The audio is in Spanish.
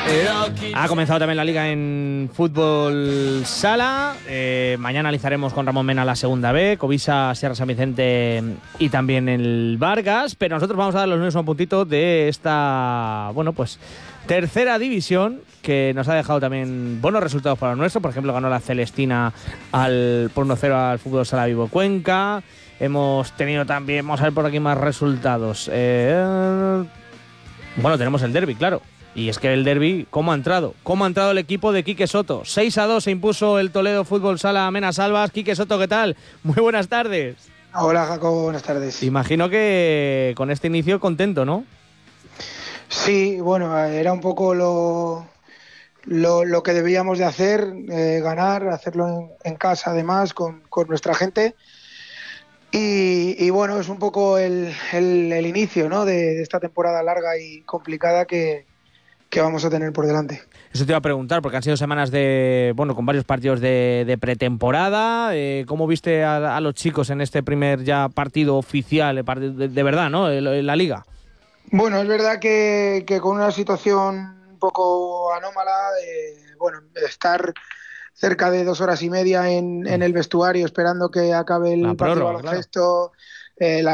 Ha comenzado también la liga en fútbol sala. Mañana analizaremos con Ramón Mena la segunda B, Covisa, Sierra San Vicente y también el Vargas. Pero nosotros vamos a dar los números un puntito de esta, bueno, pues tercera división, que nos ha dejado también buenos resultados para lo nuestro. Por ejemplo, ganó la Celestina por 1-0 al Fútbol Sala Vivo Cuenca. Hemos tenido también, vamos a ver por aquí más resultados. Bueno, tenemos el derbi, claro. Y es que el derbi, ¿cómo ha entrado? ¿Cómo ha entrado el equipo de Quique Soto? 6-2 se impuso el Toledo Fútbol Sala a Mena Salvas. Quique Soto, ¿qué tal? Muy buenas tardes. Hola, Jacobo, buenas tardes. Imagino que con este inicio contento, ¿no? Sí, bueno, era un poco lo que debíamos de hacer, ganar, hacerlo en casa además, con nuestra gente. Y bueno, es un poco el inicio, ¿no?, de esta temporada larga y complicada que vamos a tener por delante. Eso te iba a preguntar, porque han sido semanas con varios partidos de pretemporada. ¿Cómo viste a los chicos en este primer ya partido oficial, de verdad, ¿no?, la liga? Bueno, es verdad que con una situación un poco anómala, estar cerca de 2 horas y media en el vestuario esperando que acabe el partido de baloncesto,